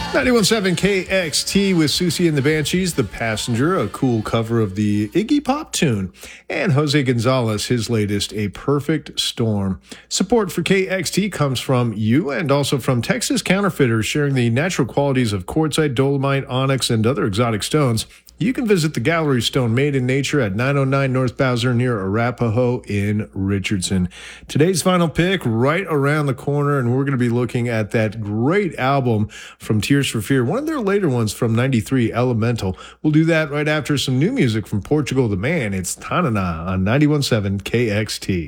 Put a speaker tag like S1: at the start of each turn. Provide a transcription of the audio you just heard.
S1: 91.7 KXT with Susie and the Banshees, The Passenger, a cool cover of the Iggy Pop tune, and Jose Gonzalez, his latest, A Perfect Storm. Support for KXT comes from you and also from Texas Counterfeiters, sharing the natural qualities of quartzite, dolomite, onyx, and other exotic stones. You can visit the Gallery Stone made in nature at 909 North Bowser near Arapahoe in Richardson. Today's final pick right around the corner, and we're going to be looking at that great album from Tears for Fear, one of their later ones from 93, Elemental. We'll do that right after some new music from Portugal the Man. It's Tanana on 91.7 KXT.